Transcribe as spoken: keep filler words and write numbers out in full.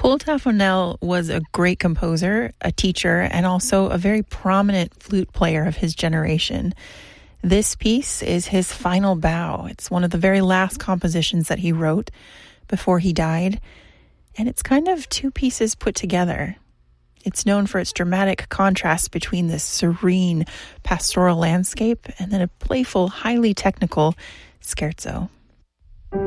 Kulta Fonell was a great composer, a teacher, and also a very prominent flute player of his generation. This piece is his final bow. It's one of the very last compositions that he wrote before he died, and it's kind of two pieces put together. It's known for its dramatic contrast between this serene pastoral landscape and then a playful, highly technical scherzo.